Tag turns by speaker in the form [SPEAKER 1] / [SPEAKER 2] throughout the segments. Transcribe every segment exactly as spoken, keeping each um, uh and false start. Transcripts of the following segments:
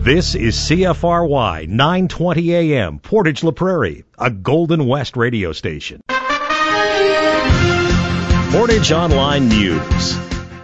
[SPEAKER 1] This is C F R Y nine twenty A M, Portage La Prairie, a Golden West radio station. Portage Online News.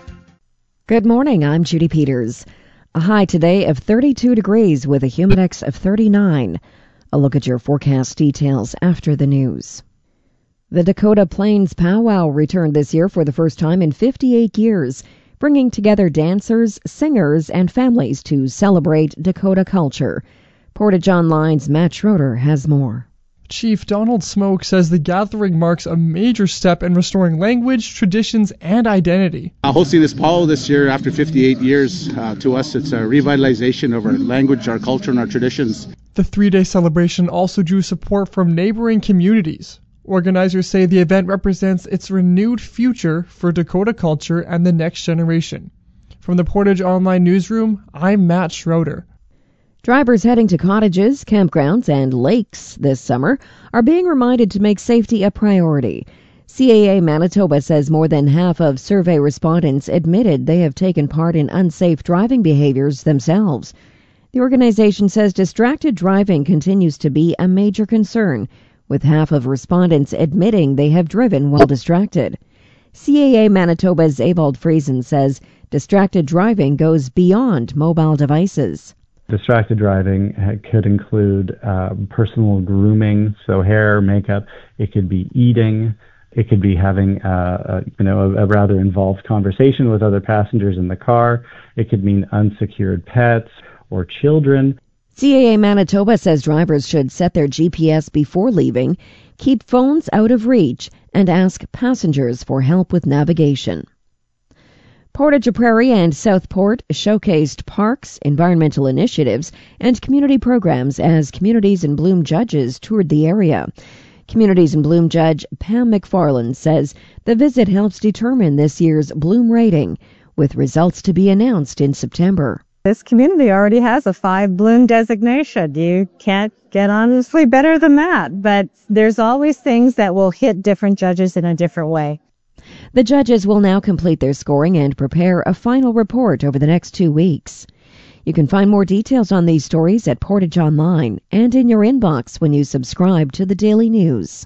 [SPEAKER 2] Good morning, I'm Judy Peters. A high today of thirty-two degrees with a humidex of thirty-nine. A look at your forecast details after the news. The Dakota Plains Powwow returned this year for the first time in fifty-eight years, bringing together dancers, singers, and families to celebrate Dakota culture. Portage Online's Matt Schroeder has more.
[SPEAKER 3] Chief Donald Smoke says the gathering marks a major step in restoring language, traditions, and identity.
[SPEAKER 4] Uh, hosting this powwow this year after fifty-eight years, uh, to us it's a revitalization of our language, our culture, and our traditions.
[SPEAKER 3] The three-day celebration also drew support from neighboring communities. Organizers say the event represents its renewed future for Dakota culture and the next generation. From the Portage Online Newsroom, I'm Matt Schroeder.
[SPEAKER 2] Drivers heading to cottages, campgrounds, and lakes this summer are being reminded to make safety a priority. C A A Manitoba says more than half of survey respondents admitted they have taken part in unsafe driving behaviors themselves. The organization says distracted driving continues to be a major concern, with half of respondents admitting they have driven while distracted. C A A Manitoba's Ewald Friesen says distracted driving goes beyond mobile devices.
[SPEAKER 5] Distracted driving could include uh, personal grooming, so hair, makeup. It could be eating. It could be having uh, a, you know, a, a rather involved conversation with other passengers in the car. It could mean unsecured pets or children.
[SPEAKER 2] C A A Manitoba says drivers should set their G P S before leaving, keep phones out of reach, and ask passengers for help with navigation. Portage La Prairie and Southport showcased parks, environmental initiatives, and community programs as Communities in Bloom judges toured the area. Communities in Bloom judge Pam McFarland says the visit helps determine this year's Bloom rating, with results to be announced in September.
[SPEAKER 6] This community already has a five bloom designation. You can't get honestly better than that, but there's always things that will hit different judges in a different way.
[SPEAKER 2] The judges will now complete their scoring and prepare a final report over the next two weeks. You can find more details on these stories at Portage Online and in your inbox when you subscribe to the Daily News.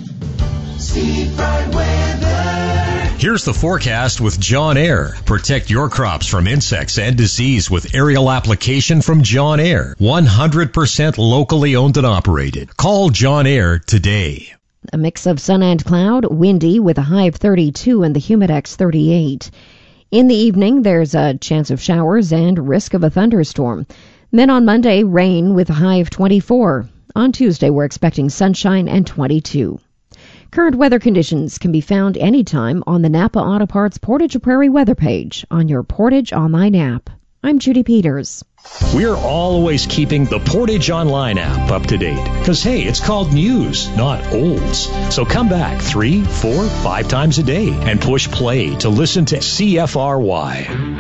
[SPEAKER 7] Seafront weather.
[SPEAKER 1] Here's the forecast with John Air. Protect your crops from insects and disease with aerial application from John Air. one hundred percent locally owned and operated. Call John Air today.
[SPEAKER 2] A mix of sun and cloud, windy with a high of thirty-two and the humidex thirty-eight. In the evening, there's a chance of showers and risk of a thunderstorm. Then on Monday, rain with a high of twenty-four. On Tuesday, we're expecting sunshine and twenty-two. Current weather conditions can be found anytime on the Napa Auto Parts Portage La Prairie weather page on your Portage Online app. I'm Judy Peters.
[SPEAKER 1] We're always keeping the Portage Online app up to date. Because, hey, it's called news, not olds. So come back three, four, five times a day and push play to listen to C F R Y.